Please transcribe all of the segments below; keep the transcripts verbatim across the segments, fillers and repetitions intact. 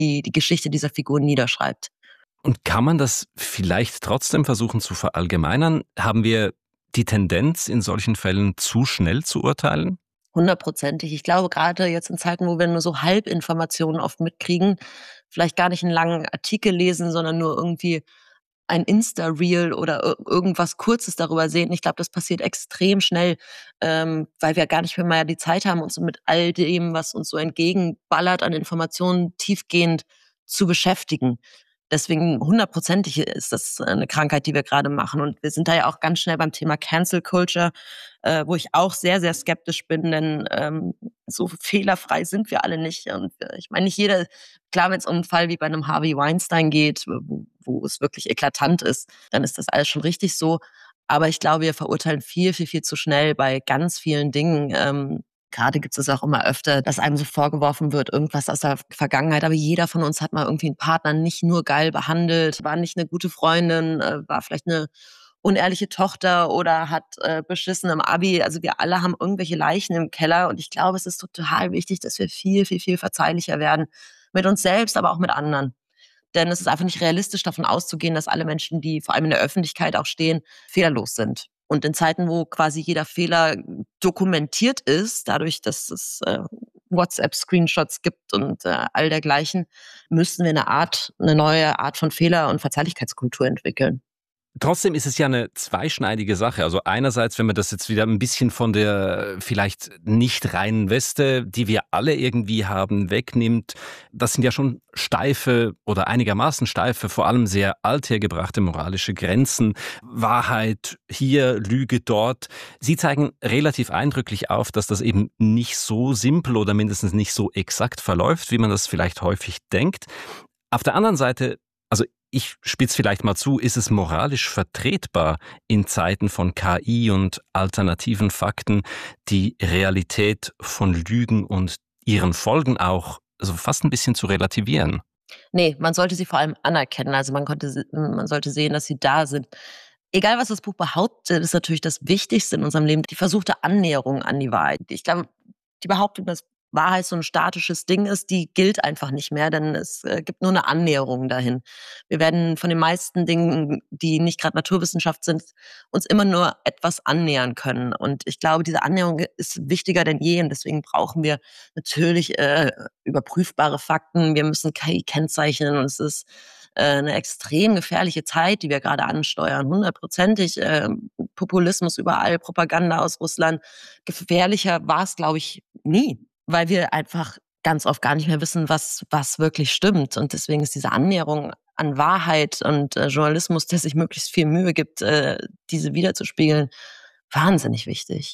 die, die Geschichte dieser Figur niederschreibt. Und kann man das vielleicht trotzdem versuchen zu verallgemeinern? Haben wir die Tendenz, in solchen Fällen zu schnell zu urteilen? Hundertprozentig. Ich glaube, gerade jetzt in Zeiten, wo wir nur so Halbinformationen oft mitkriegen, vielleicht gar nicht einen langen Artikel lesen, sondern nur irgendwie ein Insta-Reel oder ir- irgendwas Kurzes darüber sehen. Ich glaube, das passiert extrem schnell, ähm, weil wir gar nicht mehr mal die Zeit haben, uns so mit all dem, was uns so entgegenballert an Informationen, tiefgehend zu beschäftigen. Deswegen hundertprozentig ist das eine Krankheit, die wir gerade machen. Und wir sind da ja auch ganz schnell beim Thema Cancel Culture, äh, wo ich auch sehr, sehr skeptisch bin, denn ähm, so fehlerfrei sind wir alle nicht. Und äh, ich meine, nicht jeder, klar, wenn es um einen Fall wie bei einem Harvey Weinstein geht, wo, wo es wirklich eklatant ist, dann ist das alles schon richtig so. Aber ich glaube, wir verurteilen viel, viel, viel zu schnell bei ganz vielen Dingen. Ähm, Gerade gibt es auch immer öfter, dass einem so vorgeworfen wird, irgendwas aus der Vergangenheit. Aber jeder von uns hat mal irgendwie einen Partner nicht nur geil behandelt, war nicht eine gute Freundin, äh, war vielleicht eine unehrliche Tochter oder hat äh, beschissen im Abi. Also wir alle haben irgendwelche Leichen im Keller. Und ich glaube, es ist total wichtig, dass wir viel, viel, viel verzeihlicher werden. Mit uns selbst, aber auch mit anderen. Denn es ist einfach nicht realistisch, davon auszugehen, dass alle Menschen, die vor allem in der Öffentlichkeit auch stehen, fehlerlos sind. Und in Zeiten, wo quasi jeder Fehler dokumentiert ist, dadurch, dass es äh, WhatsApp-Screenshots gibt und äh, all dergleichen, müssen wir eine Art, eine neue Art von Fehler- und Verzeihlichkeitskultur entwickeln. Trotzdem ist es ja eine zweischneidige Sache. Also einerseits, wenn man das jetzt wieder ein bisschen von der vielleicht nicht reinen Weste, die wir alle irgendwie haben, wegnimmt, das sind ja schon steife oder einigermaßen steife, vor allem sehr althergebrachte moralische Grenzen. Wahrheit hier, Lüge dort. Sie zeigen relativ eindrücklich auf, dass das eben nicht so simpel oder mindestens nicht so exakt verläuft, wie man das vielleicht häufig denkt. Auf der anderen Seite, also ich spitze vielleicht mal zu, ist es moralisch vertretbar, in Zeiten von K I und alternativen Fakten die Realität von Lügen und ihren Folgen auch so fast ein bisschen zu relativieren? Nee, man sollte sie vor allem anerkennen. Also man konnte, se- man sollte sehen, dass sie da sind. Egal, was das Buch behauptet, ist natürlich das Wichtigste in unserem Leben, die versuchte Annäherung an die Wahrheit. Ich glaube, die Behauptung, dass Wahrheit so ein statisches Ding ist, die gilt einfach nicht mehr, denn es äh, gibt nur eine Annäherung dahin. Wir werden von den meisten Dingen, die nicht gerade Naturwissenschaft sind, uns immer nur etwas annähern können. Und ich glaube, diese Annäherung ist wichtiger denn je. Und deswegen brauchen wir natürlich äh, überprüfbare Fakten. Wir müssen K I kennzeichnen. Und es ist äh, eine extrem gefährliche Zeit, die wir gerade ansteuern. Hundertprozentig äh, Populismus überall, Propaganda aus Russland. Gefährlicher war es, glaube ich, nie, weil wir einfach ganz oft gar nicht mehr wissen, was, was wirklich stimmt. Und deswegen ist diese Annäherung an Wahrheit und äh, Journalismus, der sich möglichst viel Mühe gibt, äh, diese wiederzuspiegeln, wahnsinnig wichtig.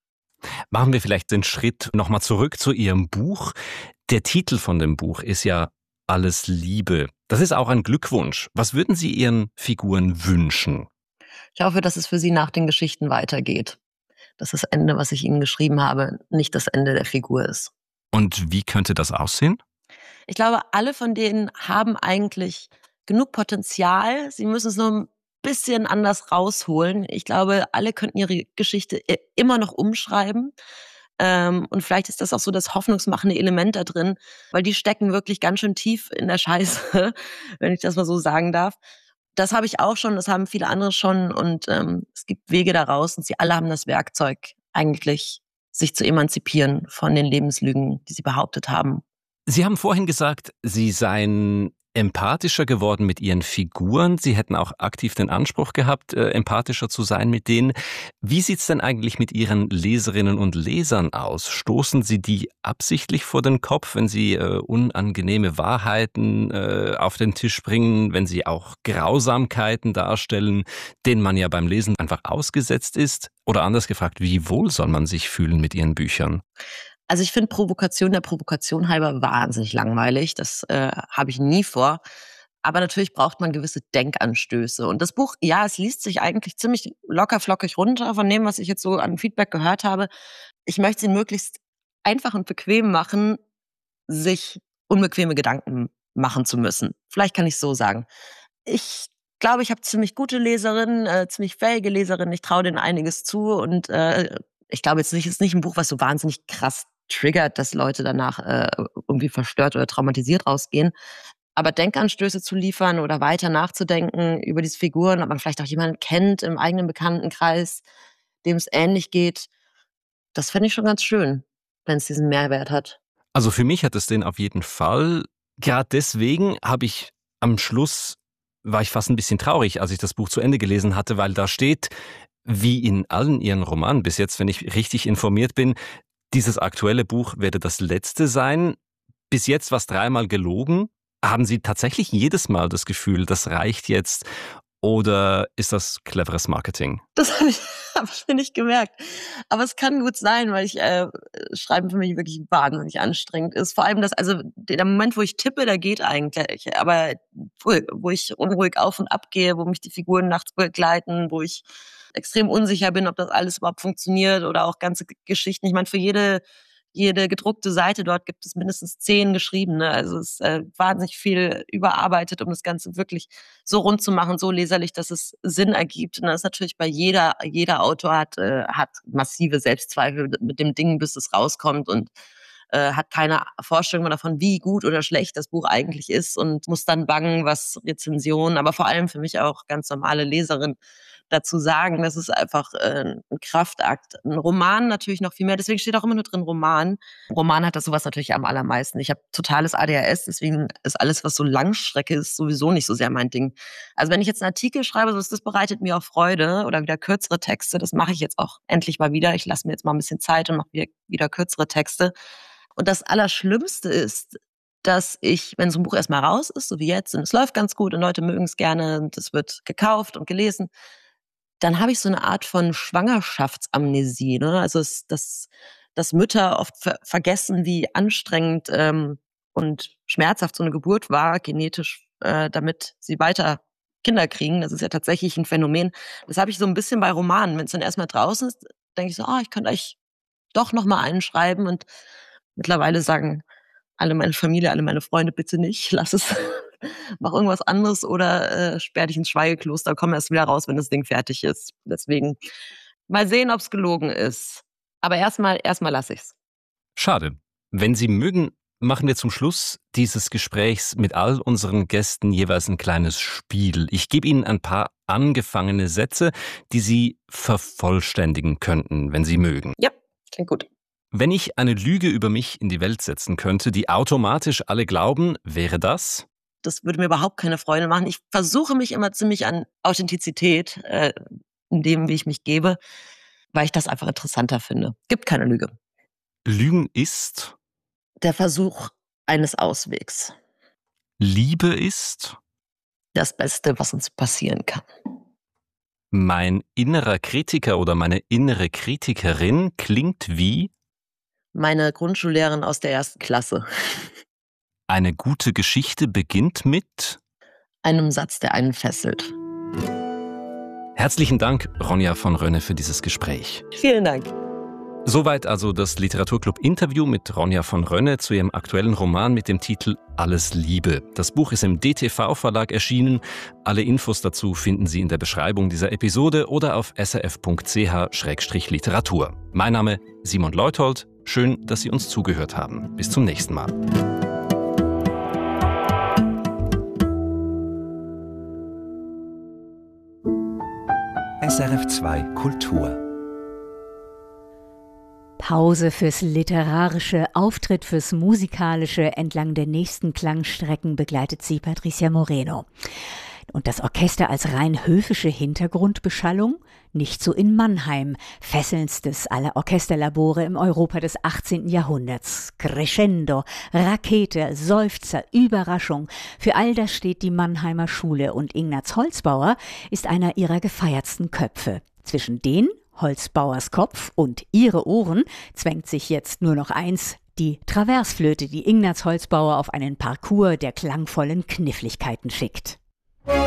Machen wir vielleicht den Schritt nochmal zurück zu Ihrem Buch. Der Titel von dem Buch ist ja Alles Liebe. Das ist auch ein Glückwunsch. Was würden Sie Ihren Figuren wünschen? Ich hoffe, dass es für Sie nach den Geschichten weitergeht. Dass das Ende, was ich Ihnen geschrieben habe, nicht das Ende der Figur ist. Und wie könnte das aussehen? Ich glaube, alle von denen haben eigentlich genug Potenzial. Sie müssen es nur ein bisschen anders rausholen. Ich glaube, alle könnten ihre Geschichte i- immer noch umschreiben. Ähm, und vielleicht ist das auch so das hoffnungsmachende Element da drin, weil die stecken wirklich ganz schön tief in der Scheiße, wenn ich das mal so sagen darf. Das habe ich auch schon, das haben viele andere schon und ähm, es gibt Wege daraus und sie alle haben das Werkzeug, eigentlich sich zu emanzipieren von den Lebenslügen, die sie behauptet haben. Sie haben vorhin gesagt, Sie seien empathischer geworden mit Ihren Figuren. Sie hätten auch aktiv den Anspruch gehabt, äh, empathischer zu sein mit denen. Wie sieht's denn eigentlich mit Ihren Leserinnen und Lesern aus? Stoßen Sie die absichtlich vor den Kopf, wenn Sie äh, unangenehme Wahrheiten äh, auf den Tisch bringen, wenn Sie auch Grausamkeiten darstellen, denen man ja beim Lesen einfach ausgesetzt ist? Oder anders gefragt, wie wohl soll man sich fühlen mit Ihren Büchern? Also ich finde Provokation der Provokation halber wahnsinnig langweilig. Das äh, habe ich nie vor. Aber natürlich braucht man gewisse Denkanstöße. Und das Buch, ja, es liest sich eigentlich ziemlich locker flockig runter von dem, was ich jetzt so an Feedback gehört habe. Ich möchte sie möglichst einfach und bequem machen, sich unbequeme Gedanken machen zu müssen. Vielleicht kann ich es so sagen. Ich glaube, ich habe ziemlich gute Leserinnen, äh, ziemlich fähige Leserinnen. Ich traue denen einiges zu und äh, ich glaube jetzt nicht, es ist nicht ein Buch, was so wahnsinnig krass triggert, dass Leute danach äh, irgendwie verstört oder traumatisiert rausgehen. Aber Denkanstöße zu liefern oder weiter nachzudenken über diese Figuren, ob man vielleicht auch jemanden kennt im eigenen Bekanntenkreis, dem es ähnlich geht, das fände ich schon ganz schön, wenn es diesen Mehrwert hat. Also für mich hat es den auf jeden Fall. Gerade deswegen habe ich am Schluss, war ich fast ein bisschen traurig, als ich das Buch zu Ende gelesen hatte, weil da steht, wie in allen ihren Romanen bis jetzt, wenn ich richtig informiert bin, dieses aktuelle Buch werde das letzte sein. Bis jetzt war es dreimal gelogen. Haben Sie tatsächlich jedes Mal das Gefühl, das reicht jetzt? Oder ist das cleveres Marketing? Das habe ich, hab ich mir nicht gemerkt. Aber es kann gut sein, weil ich äh, Schreiben für mich wirklich wahnsinnig anstrengend ist. Vor allem das, also der Moment, wo ich tippe, der geht eigentlich. Aber wo, wo ich unruhig auf und ab gehe, wo mich die Figuren nachts begleiten, wo ich extrem unsicher bin, ob das alles überhaupt funktioniert oder auch ganze Geschichten. Ich meine, für jede Jede gedruckte Seite dort gibt es mindestens zehn geschriebene. Also es ist äh, wahnsinnig viel überarbeitet, um das Ganze wirklich so rund zu machen, so leserlich, dass es Sinn ergibt. Und das ist natürlich bei jeder, jeder Autor hat, äh, hat massive Selbstzweifel mit dem Ding, bis es rauskommt und äh, hat keine Vorstellung davon, wie gut oder schlecht das Buch eigentlich ist und muss dann bangen, was Rezensionen, aber vor allem für mich auch ganz normale Leserinnen dazu sagen. Das ist einfach äh, ein Kraftakt. Ein Roman natürlich noch viel mehr. Deswegen steht auch immer nur drin Roman. Roman hat das sowas natürlich am allermeisten. Ich habe totales A D H S, deswegen ist alles, was so Langstrecke ist, sowieso nicht so sehr mein Ding. Also wenn ich jetzt einen Artikel schreibe, so, das bereitet mir auch Freude oder wieder kürzere Texte. Das mache ich jetzt auch endlich mal wieder. Ich lasse mir jetzt mal ein bisschen Zeit und mache wieder, wieder kürzere Texte. Und das Allerschlimmste ist, dass ich, wenn so ein Buch erstmal raus ist, so wie jetzt, und es läuft ganz gut und Leute mögen es gerne und es wird gekauft und gelesen, dann habe ich so eine Art von Schwangerschaftsamnesie. Ne? Also es, dass, dass Mütter oft ver- vergessen, wie anstrengend ähm, und schmerzhaft so eine Geburt war, genetisch, äh, damit sie weiter Kinder kriegen. Das ist ja tatsächlich ein Phänomen. Das habe ich so ein bisschen bei Romanen. Wenn es dann erstmal draußen ist, denke ich so, oh, ich könnte euch doch noch mal einen schreiben. Und mittlerweile sagen alle meine Familie, alle meine Freunde, bitte nicht, lass es. Mach irgendwas anderes oder äh, sperr dich ins Schweigekloster, komm erst wieder raus, wenn das Ding fertig ist. Deswegen mal sehen, ob es gelogen ist. Aber erstmal erstmal lasse ich's. Schade. Wenn Sie mögen, machen wir zum Schluss dieses Gesprächs mit all unseren Gästen jeweils ein kleines Spiel. Ich gebe Ihnen ein paar angefangene Sätze, die Sie vervollständigen könnten, wenn Sie mögen. Ja, klingt gut. Wenn ich eine Lüge über mich in die Welt setzen könnte, die automatisch alle glauben, wäre das? Das würde mir überhaupt keine Freude machen. Ich versuche mich immer ziemlich an Authentizität, äh, in dem, wie ich mich gebe, weil ich das einfach interessanter finde. Gibt keine Lüge. Lügen ist? Der Versuch eines Auswegs. Liebe ist? Das Beste, was uns passieren kann. Mein innerer Kritiker oder meine innere Kritikerin klingt wie? Meine Grundschullehrerin aus der ersten Klasse. Eine gute Geschichte beginnt mit? Einem Satz, der einen fesselt. Herzlichen Dank, Ronja von Rönne, für dieses Gespräch. Vielen Dank. Soweit also das Literaturclub-Interview mit Ronja von Rönne zu ihrem aktuellen Roman mit dem Titel Alles Liebe. Das Buch ist im D T V-Verlag erschienen. Alle Infos dazu finden Sie in der Beschreibung dieser Episode oder auf s r f punkt c h schrägstrich literatur. Mein Name Simon Leuthold. Schön, dass Sie uns zugehört haben. Bis zum nächsten Mal. S R F zwei Kultur. Pause fürs Literarische, Auftritt fürs Musikalische. Entlang der nächsten Klangstrecken begleitet sie Patricia Moreno. Und das Orchester als rein höfische Hintergrundbeschallung? Nicht so in Mannheim, fesselndstes aller Orchesterlabore im Europa des achtzehnten Jahrhunderts. Crescendo, Rakete, Seufzer, Überraschung. Für all das steht die Mannheimer Schule und Ignaz Holzbauer ist einer ihrer gefeiertsten Köpfe. Zwischen den Holzbauers Kopf und ihre Ohren zwängt sich jetzt nur noch eins, die Traversflöte, die Ignaz Holzbauer auf einen Parcours der klangvollen Kniffligkeiten schickt.